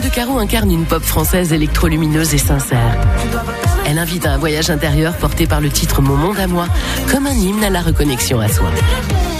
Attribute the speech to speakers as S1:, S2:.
S1: de Caro incarne une pop française électrolumineuse et sincère. Elle invite à un voyage intérieur porté par le titre Mon monde à moi, comme un hymne à la reconnexion à soi.